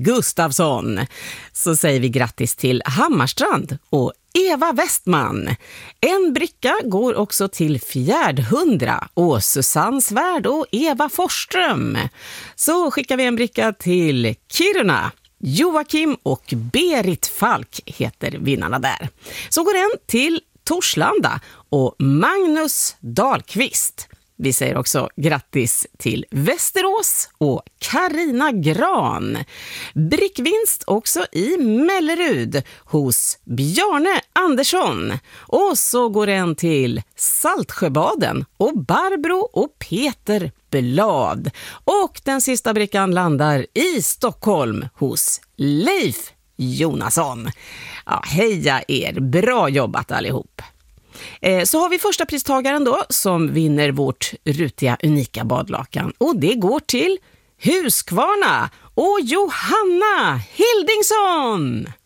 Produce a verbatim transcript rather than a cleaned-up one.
Gustafsson. Så säger vi grattis till Hammarstrand och Eva Westman. En bricka går också till Fjärdhundra och Susanne Svärd och Eva Forsström. Så skickar vi en bricka till Kiruna. Joakim och Berit Falk heter vinnarna där. Så går en till Torslanda och Magnus Dahlqvist. Vi säger också grattis till Västerås och Karina Gran. Brickvinst också i Mellerud hos Bjarne Andersson. Och så går en till Saltsjöbaden och Barbro och Peter Blad. Och den sista brickan landar i Stockholm hos Leif Jonasson. Ja, heja er, bra jobbat allihop. Så har vi första pristagaren då som vinner vårt rutiga unika badlakan. Och det går till Huskvarna och Johanna Hildingsson.